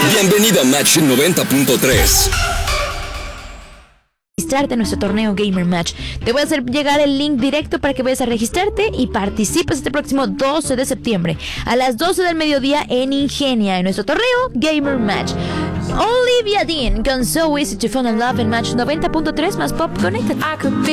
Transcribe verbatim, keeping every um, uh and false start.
Bienvenido a Match noventa punto tres. Registrarte en nuestro torneo Gamer Match. Te voy a hacer llegar el link directo para que vayas a registrarte y participes este próximo doce de septiembre a las doce del mediodía en Ingenia, en nuestro torneo Gamer Match. Olivia Dean con So Easy to Fall in Love en Match noventa punto tres más Pop Connected.